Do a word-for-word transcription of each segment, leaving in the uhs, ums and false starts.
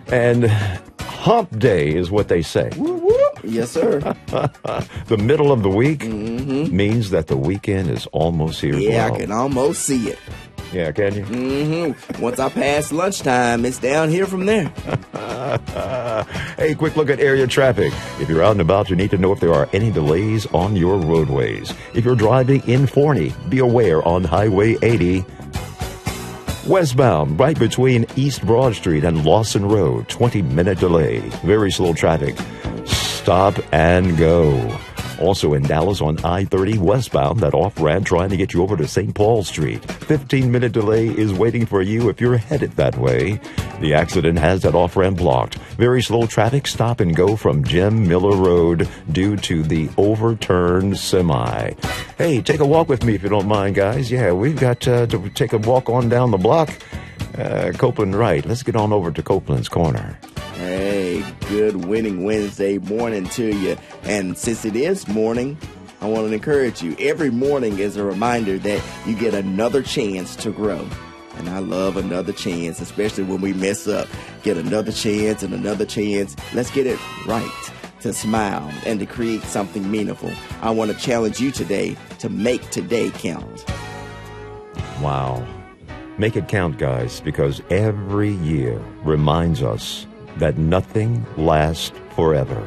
And hump day is what they say. Whoop, whoop. Yes, sir. The middle of the week Mm-hmm. means that the weekend is almost here. Yeah, well. I can almost see it. Yeah, can you? Mm-hmm. Once I pass lunchtime, it's down here from there. Hey, quick look at area traffic. If you're out and about, you need to know if there are any delays on your roadways. If you're driving in Forney, be aware on Highway eighty. Westbound, right between East Broad Street and Lawson Road, twenty-minute delay. Very slow traffic. Stop and go. Also in Dallas on I thirty westbound, that off-ramp trying to get you over to Saint Paul Street. fifteen-minute delay is waiting for you if you're headed that way. The accident has that off-ramp blocked. Very slow traffic, stop and go from Jim Miller Road due to the overturned semi. Hey, take a walk with me if you don't mind, guys. Yeah, we've got uh, to take a walk on down the block. Uh, Copeland right. Let's get on over to Copeland's Corner. Hey, good winning Wednesday morning to you. And since it is morning, I want to encourage you. Every morning is a reminder that you get another chance to grow. And I love another chance, especially when we mess up. Get another chance and another chance. Let's get it right, to smile and to create something meaningful. I want to challenge you today to make today count. Wow. Make it count, guys, because every year reminds us that nothing lasts forever.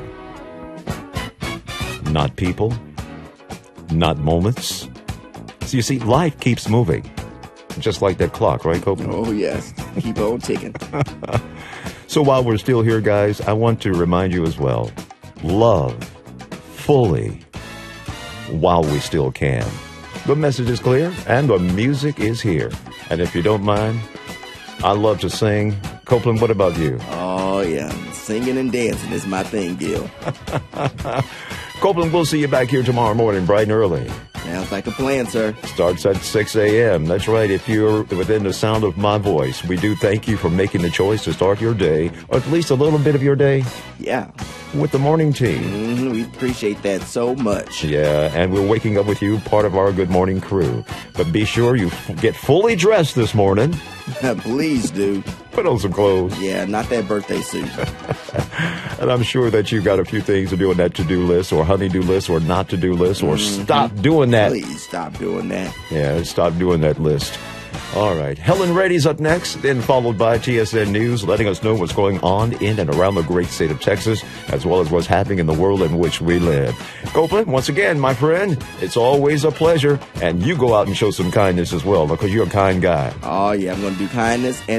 Not people, not moments. So you see, life keeps moving. Just like that clock, right, Copeland? Oh, yes. Keep on ticking. So while we're still here, guys, I want to remind you as well, love fully while we still can. The message is clear, and the music is here. And if you don't mind, I love to sing. Copeland, what about you? Oh, yeah. Singing and dancing is my thing, Gil. Copeland, we'll see you back here tomorrow morning, bright and early. Sounds like a plan, sir. Starts at six a.m. That's right. If you're within the sound of my voice, we do thank you for making the choice to start your day, or at least a little bit of your day, Yeah. with the morning team. Mm-hmm. We appreciate that so much. Yeah, and we're waking up with you, part of our Good Morning crew. But be sure you f- get fully dressed this morning. Please do. Put on some clothes. Yeah, not that birthday suit. And I'm sure that you've got a few things to do on that to-do list, or honey-do list, or not-to-do list, or Mm-hmm. stop doing that. Please stop doing that. Yeah, stop doing that list. All right. Helen Reddy's up next, then followed by T S N News, letting us know what's going on in and around the great state of Texas, as well as what's happening in the world in which we live. Copeland, once again, my friend, it's always a pleasure. And you go out and show some kindness as well, because you're a kind guy. Oh, yeah, I'm going to do kindness and